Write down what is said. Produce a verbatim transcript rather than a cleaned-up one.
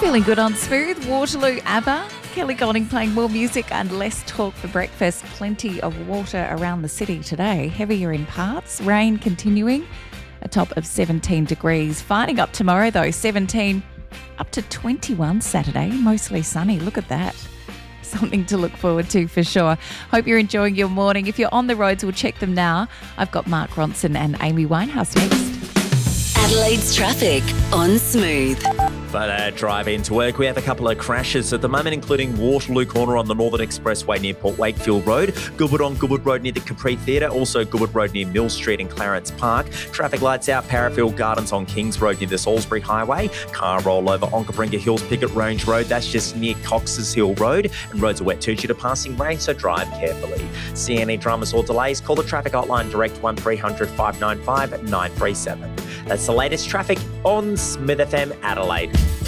Feeling good on Smooth. Waterloo, ABBA. Kelly Golding playing more music and less talk for breakfast. Plenty of water around the city today. Heavier in parts. Rain continuing. A top of seventeen degrees. Finding up tomorrow though. seventeen up to twenty-one Saturday. Mostly sunny. Look at that. Something to look forward to for sure. Hope you're enjoying your morning. If you're on the roads, we'll check them now. I've got Mark Ronson and Amy Winehouse next. Adelaide's traffic on Smooth. But uh, drive into work, we have a couple of crashes at the moment, including Waterloo Corner on the Northern Expressway near Port Wakefield Road, Goodwood on Goodwood Road near the Capri Theatre, also Goodwood Road near Mill Street and Clarence Park. Traffic lights out Parafield Gardens on Kings Road near the Salisbury Highway. Car rollover on Cabringa Hills Picket Range Road, that's just near Cox's Hill Road. And roads are wet too due to passing rain, so drive carefully. See any dramas or delays, call the traffic hotline direct one three hundred five nine five nine three seven. That's the latest traffic on Smith F M Adelaide.